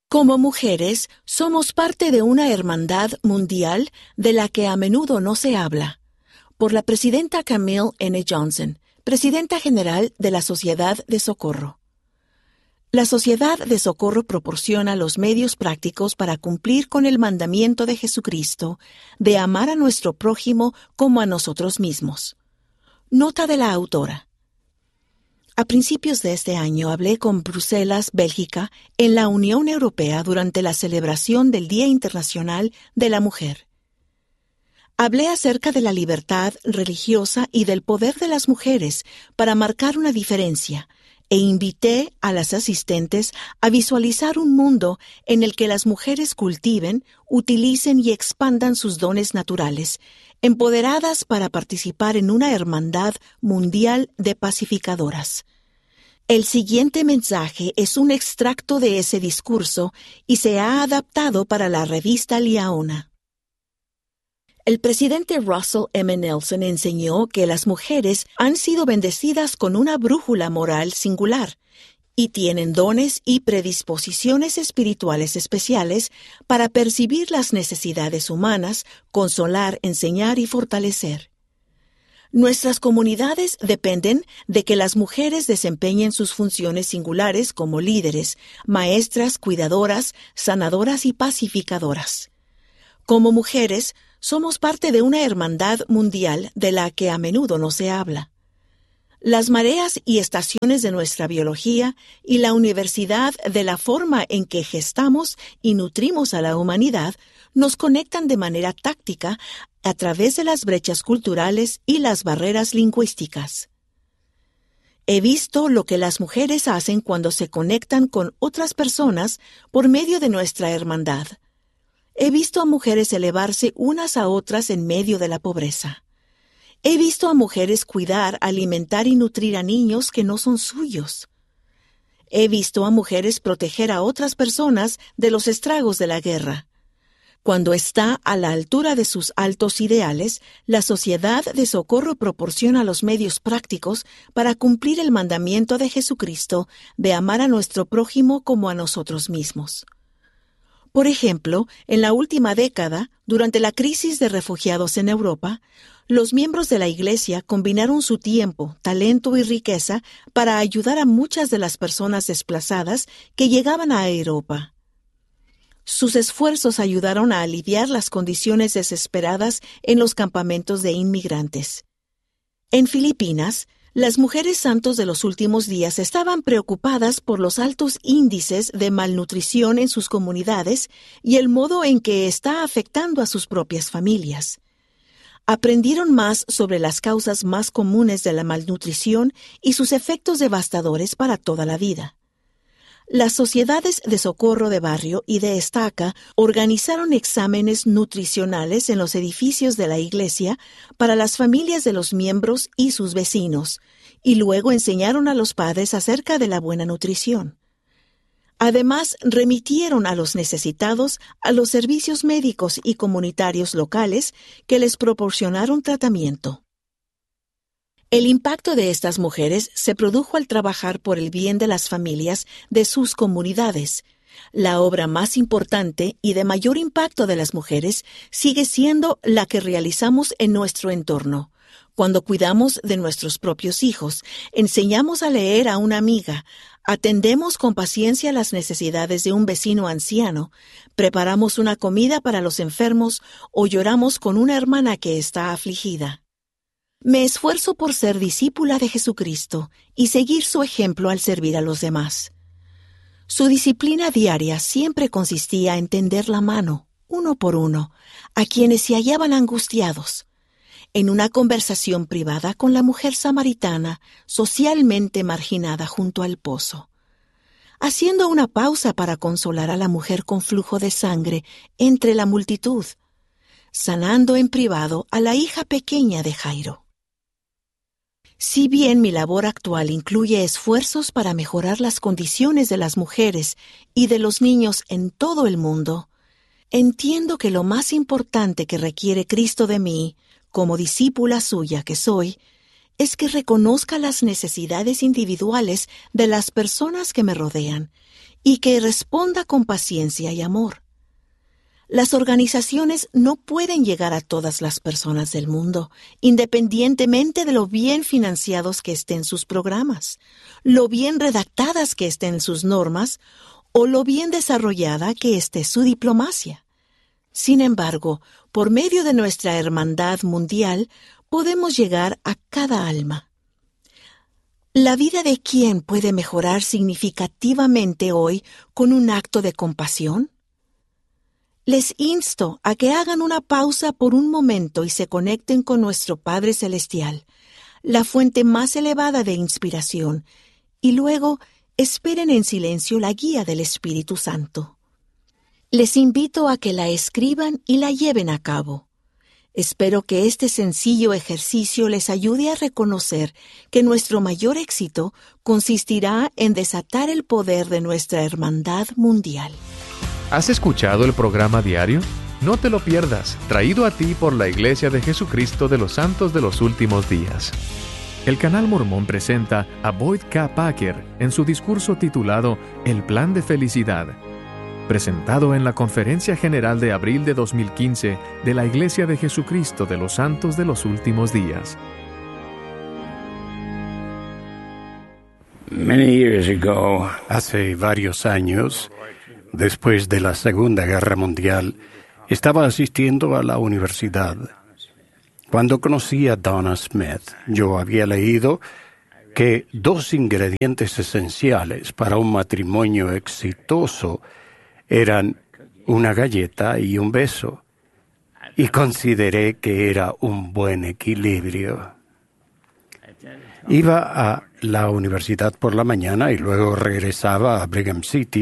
Como mujeres, somos parte de una hermandad mundial de la que a menudo no se habla. Por la presidenta Camille N. Johnson, presidenta general de la Sociedad de Socorro. La Sociedad de Socorro proporciona los medios prácticos para cumplir con el mandamiento de Jesucristo de amar a nuestro prójimo como a nosotros mismos. Nota de la autora. A principios de este año hablé con Bruselas, Bélgica, en la Unión Europea durante la celebración del Día Internacional de la Mujer. Hablé acerca de la libertad religiosa y del poder de las mujeres para marcar una diferencia, e invité a las asistentes a visualizar un mundo en el que las mujeres cultiven, utilicen y expandan sus dones naturales, empoderadas para participar en una hermandad mundial de pacificadoras. El siguiente mensaje es un extracto de ese discurso y se ha adaptado para la revista Liaona. El presidente Russell M. Nelson enseñó que las mujeres han sido bendecidas con una brújula moral singular y tienen dones y predisposiciones espirituales especiales para percibir las necesidades humanas, consolar, enseñar y fortalecer. Nuestras comunidades dependen de que las mujeres desempeñen sus funciones singulares como líderes, maestras, cuidadoras, sanadoras y pacificadoras. Como mujeres, somos parte de una hermandad mundial de la que a menudo no se habla. Las mareas y estaciones de nuestra biología y la universidad de la forma en que gestamos y nutrimos a la humanidad nos conectan de manera táctica a través de las brechas culturales y las barreras lingüísticas. He visto lo que las mujeres hacen cuando se conectan con otras personas por medio de nuestra hermandad. He visto a mujeres elevarse unas a otras en medio de la pobreza. He visto a mujeres cuidar, alimentar y nutrir a niños que no son suyos. He visto a mujeres proteger a otras personas de los estragos de la guerra. Cuando está a la altura de sus altos ideales, la Sociedad de Socorro proporciona los medios prácticos para cumplir el mandamiento de Jesucristo de amar a nuestro prójimo como a nosotros mismos. Por ejemplo, en la última década, durante la crisis de refugiados en Europa, los miembros de la Iglesia combinaron su tiempo, talento y riqueza para ayudar a muchas de las personas desplazadas que llegaban a Europa. Sus esfuerzos ayudaron a aliviar las condiciones desesperadas en los campamentos de inmigrantes. En Filipinas, las mujeres santos de los últimos días estaban preocupadas por los altos índices de malnutrición en sus comunidades y el modo en que está afectando a sus propias familias. Aprendieron más sobre las causas más comunes de la malnutrición y sus efectos devastadores para toda la vida. Las sociedades de socorro de barrio y de estaca organizaron exámenes nutricionales en los edificios de la iglesia para las familias de los miembros y sus vecinos, y luego enseñaron a los padres acerca de la buena nutrición. Además, remitieron a los necesitados a los servicios médicos y comunitarios locales que les proporcionaron tratamiento. El impacto de estas mujeres se produjo al trabajar por el bien de las familias de sus comunidades. La obra más importante y de mayor impacto de las mujeres sigue siendo la que realizamos en nuestro entorno. Cuando cuidamos de nuestros propios hijos, enseñamos a leer a una amiga, atendemos con paciencia las necesidades de un vecino anciano, preparamos una comida para los enfermos o lloramos con una hermana que está afligida. Me esfuerzo por ser discípula de Jesucristo y seguir su ejemplo al servir a los demás. Su disciplina diaria siempre consistía en tender la mano, uno por uno, a quienes se hallaban angustiados. En una conversación privada con la mujer samaritana, socialmente marginada junto al pozo. Haciendo una pausa para consolar a la mujer con flujo de sangre entre la multitud. Sanando en privado a la hija pequeña de Jairo. Si bien mi labor actual incluye esfuerzos para mejorar las condiciones de las mujeres y de los niños en todo el mundo, entiendo que lo más importante que requiere Cristo de mí, como discípula suya que soy, es que reconozca las necesidades individuales de las personas que me rodean y que responda con paciencia y amor. Las organizaciones no pueden llegar a todas las personas del mundo, independientemente de lo bien financiados que estén sus programas, lo bien redactadas que estén sus normas o lo bien desarrollada que esté su diplomacia. Sin embargo, por medio de nuestra hermandad mundial, podemos llegar a cada alma. ¿La vida de quién puede mejorar significativamente hoy con un acto de compasión? Les insto a que hagan una pausa por un momento y se conecten con nuestro Padre Celestial, la fuente más elevada de inspiración, y luego esperen en silencio la guía del Espíritu Santo. Les invito a que la escriban y la lleven a cabo. Espero que este sencillo ejercicio les ayude a reconocer que nuestro mayor éxito consistirá en desatar el poder de nuestra hermandad mundial. ¿Has escuchado el programa diario? No te lo pierdas, traído a ti por la Iglesia de Jesucristo de los Santos de los Últimos Días. El Canal Mormón presenta a Boyd K. Packer en su discurso titulado El Plan de Felicidad, presentado en la Conferencia General de abril de 2015 de la Iglesia de Jesucristo de los Santos de los Últimos Días. Hace varios años, después de la Segunda Guerra Mundial, estaba asistiendo a la universidad. Cuando conocí a Donna Smith, yo había leído que 2 ingredientes esenciales para un matrimonio exitoso eran una galleta y un beso, y consideré que era un buen equilibrio. Iba a la universidad por la mañana y luego regresaba a Brigham City